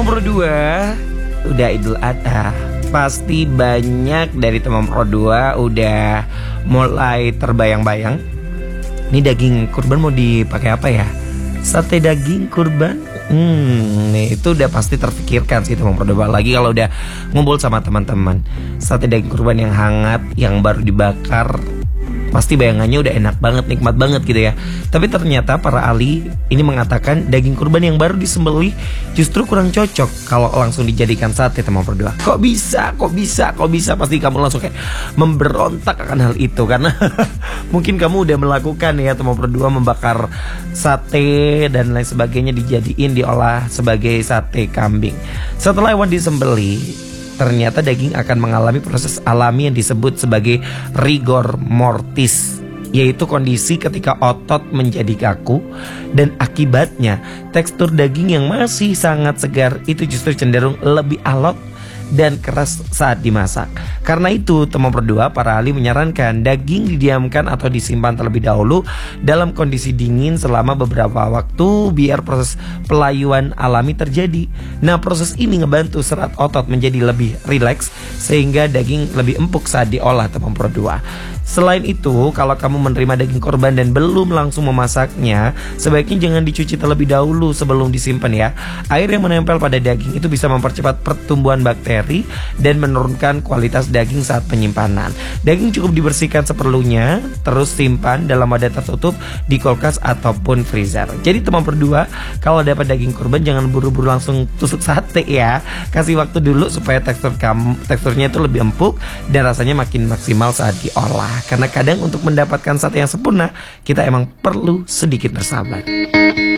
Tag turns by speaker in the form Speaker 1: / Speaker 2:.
Speaker 1: Teman Pro 2, udah Idul Adha. Pasti banyak dari teman Pro 2 udah mulai terbayang-bayang, ini daging kurban mau dipakai apa ya? Sate daging kurban? Nih itu udah pasti terpikirkan sih teman Pro 2. Lagi kalau udah ngumpul sama teman-teman, sate daging kurban yang hangat, yang baru dibakar, pasti bayangannya udah enak banget, nikmat banget gitu ya. Tapi ternyata para ahli ini mengatakan daging kurban yang baru disembelih justru kurang cocok kalau langsung dijadikan sate teman Pro 2. Kok bisa? Pasti kamu langsung kayak memberontak akan hal itu. Karena mungkin kamu udah melakukan ya teman Pro 2, membakar sate dan lain sebagainya, dijadiin diolah sebagai sate kambing. Setelah hewan disembelih, ternyata daging akan mengalami proses alami yang disebut sebagai rigor mortis, yaitu kondisi ketika otot menjadi kaku, dan akibatnya tekstur daging yang masih sangat segar itu justru cenderung lebih alot dan keras saat dimasak. Karena itu teman Pro 2, para ahli menyarankan daging didiamkan atau disimpan terlebih dahulu dalam kondisi dingin selama beberapa waktu biar proses pelayuan alami terjadi. Nah, proses ini ngebantu serat otot menjadi lebih rileks sehingga daging lebih empuk saat diolah teman Pro 2. Selain itu, kalau kamu menerima daging korban dan belum langsung memasaknya, sebaiknya jangan dicuci terlebih dahulu sebelum disimpan ya. Air yang menempel pada daging itu bisa mempercepat pertumbuhan bakteri dan menurunkan kualitas daging saat penyimpanan. Daging cukup dibersihkan seperlunya, terus simpan dalam wadah tertutup di kulkas ataupun freezer. Jadi teman Pro 2, kalau dapat daging korban jangan buru-buru langsung tusuk sate ya. Kasih waktu dulu supaya teksturnya itu lebih empuk dan rasanya makin maksimal saat diolah. Karena kadang untuk mendapatkan sate yang sempurna, kita emang perlu sedikit bersabar.